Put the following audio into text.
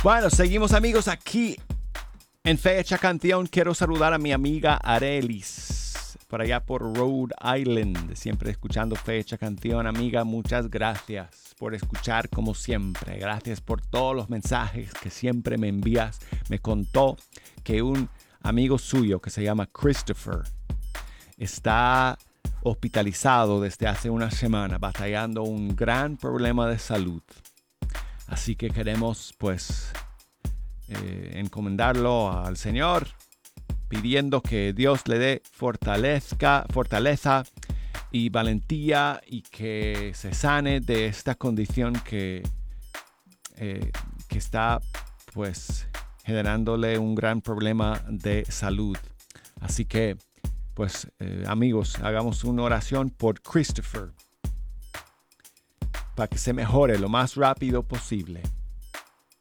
Bueno, seguimos amigos aquí en Fecha Canción. Quiero saludar a mi amiga Arelis, por allá por Rhode Island, siempre escuchando Fecha Canción. Amiga, muchas gracias por escuchar como siempre. Gracias por todos los mensajes que siempre me envías. Me contó que un amigo suyo que se llama Christopher está hospitalizado desde hace una semana, batallando un gran problema de salud. Así que queremos pues encomendarlo al Señor, pidiendo que Dios le dé fortaleza y valentía y que se sane de esta condición que está pues generándole un gran problema de salud. Así que pues amigos, hagamos una oración por Christopher para que se mejore lo más rápido posible.